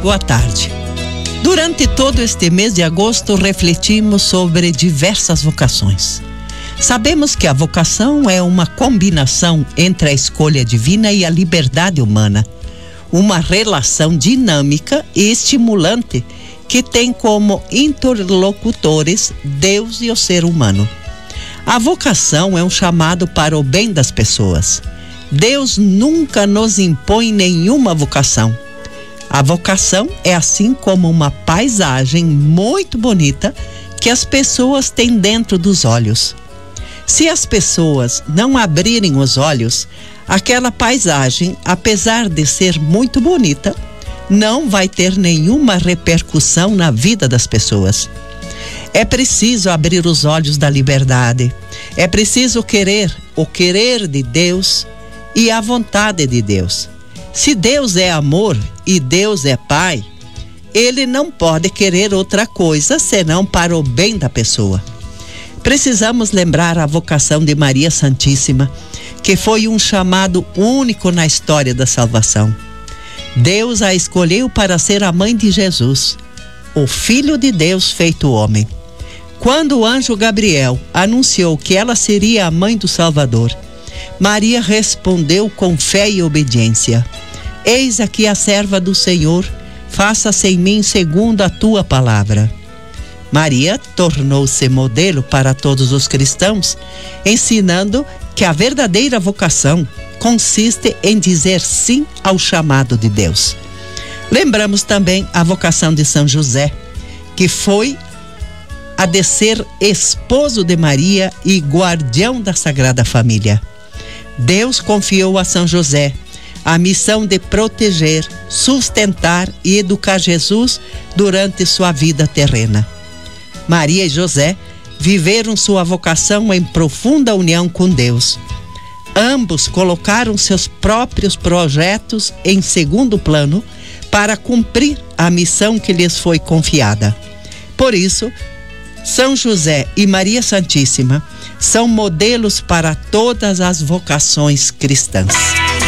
boa tarde. Durante todo este mês de agosto, refletimos sobre diversas vocações. Sabemos que a vocação é uma combinação entre a escolha divina e a liberdade humana, uma relação dinâmica e estimulante que tem como interlocutores Deus e o ser humano. A vocação é um chamado para o bem das pessoas. Deus nunca nos impõe nenhuma vocação. A vocação é assim como uma paisagem muito bonita que as pessoas têm dentro dos olhos. Se as pessoas não abrirem os olhos, aquela paisagem, apesar de ser muito bonita, não vai ter nenhuma repercussão na vida das pessoas. É preciso abrir os olhos da liberdade. É preciso querer o querer de Deus e a vontade de Deus. Se Deus é amor e Deus é Pai, Ele não pode querer outra coisa senão para o bem da pessoa. Precisamos lembrar a vocação de Maria Santíssima, que foi um chamado único na história da salvação. Deus a escolheu para ser a mãe de Jesus, o Filho de Deus feito homem. Quando o anjo Gabriel anunciou que ela seria a mãe do Salvador, Maria respondeu com fé e obediência: Eis aqui a serva do Senhor, faça-se em mim segundo a tua palavra. Maria tornou-se modelo para todos os cristãos, ensinando que a verdadeira vocação consiste em dizer sim ao chamado de Deus. Lembramos também a vocação de São José, que foi a de ser esposo de Maria e guardião da Sagrada Família. Deus confiou a São José a missão de proteger, sustentar e educar Jesus durante sua vida terrena. Maria e José viveram sua vocação em profunda união com Deus. Ambos colocaram seus próprios projetos em segundo plano para cumprir a missão que lhes foi confiada. Por isso, São José e Maria Santíssima são modelos para todas as vocações cristãs.